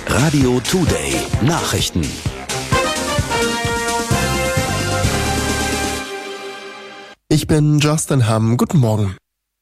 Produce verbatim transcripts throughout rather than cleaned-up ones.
Radio Today Nachrichten. Ich bin Justin Hamm. Guten Morgen.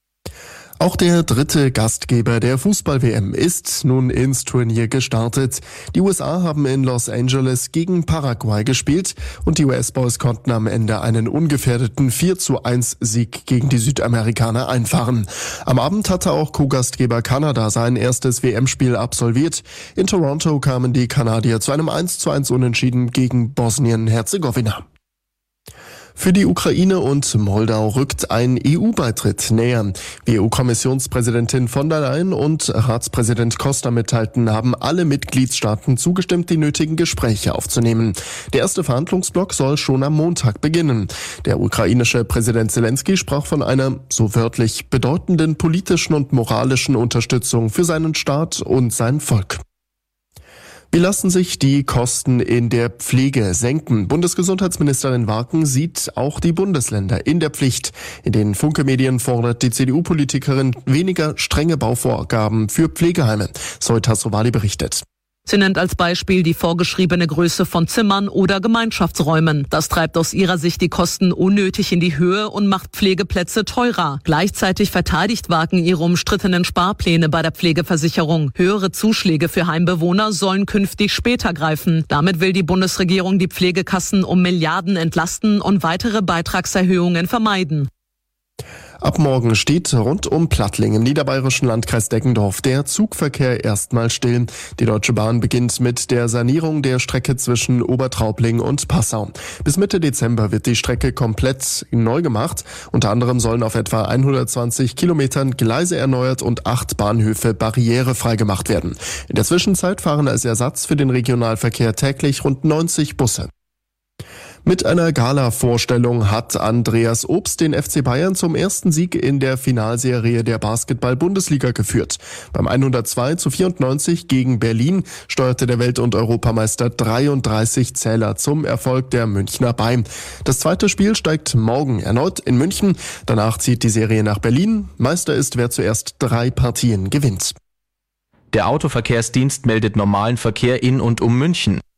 Auch der dritte Gastgeber der Fußball-W M ist nun ins Turnier gestartet. Die U S A haben in Los Angeles gegen Paraguay gespielt und die U S-Boys konnten am Ende einen ungefährdeten vier zu eins Sieg gegen die Südamerikaner einfahren. Am Abend hatte auch Co-Gastgeber Kanada sein erstes W M-Spiel absolviert. In Toronto kamen die Kanadier zu einem eins zu eins Unentschieden gegen Bosnien-Herzegowina. Für die Ukraine und Moldau rückt ein E U-Beitritt näher. Wie E U-Kommissionspräsidentin von der Leyen und Ratspräsident Costa mitteilten, haben alle Mitgliedstaaten zugestimmt, die nötigen Gespräche aufzunehmen. Der erste Verhandlungsblock soll schon am Montag beginnen. Der ukrainische Präsident Zelensky sprach von einer, so wörtlich, bedeutenden politischen und moralischen Unterstützung für seinen Staat und sein Volk. Wie lassen sich die Kosten in der Pflege senken? Bundesgesundheitsministerin Warken sieht auch die Bundesländer in der Pflicht. In den Funke-Medien fordert die C D U-Politikerin weniger strenge Bauvorgaben für Pflegeheime. Zoe Tassovali berichtet. Sie nennt als Beispiel die vorgeschriebene Größe von Zimmern oder Gemeinschaftsräumen. Das treibt aus ihrer Sicht die Kosten unnötig in die Höhe und macht Pflegeplätze teurer. Gleichzeitig verteidigt Warken ihre umstrittenen Sparpläne bei der Pflegeversicherung. Höhere Zuschläge für Heimbewohner sollen künftig später greifen. Damit will die Bundesregierung die Pflegekassen um Milliarden entlasten und weitere Beitragserhöhungen vermeiden. Ab morgen steht rund um Plattling im niederbayerischen Landkreis Deggendorf der Zugverkehr erstmal still. Die Deutsche Bahn beginnt mit der Sanierung der Strecke zwischen Obertraubling und Passau. Bis Mitte Dezember wird die Strecke komplett neu gemacht. Unter anderem sollen auf etwa hundertzwanzig Kilometern Gleise erneuert und acht Bahnhöfe barrierefrei gemacht werden. In der Zwischenzeit fahren als Ersatz für den Regionalverkehr täglich rund neunzig Busse. Mit einer Gala-Vorstellung hat Andreas Obst den F C Bayern zum ersten Sieg in der Finalserie der Basketball-Bundesliga geführt. Beim hundertzwei zu vierundneunzig gegen Berlin steuerte der Welt- und Europameister dreiunddreißig Zähler zum Erfolg der Münchner bei. Das zweite Spiel steigt morgen erneut in München. Danach zieht die Serie nach Berlin. Meister ist, wer zuerst drei Partien gewinnt. Der Autoverkehrsdienst meldet normalen Verkehr in und um München.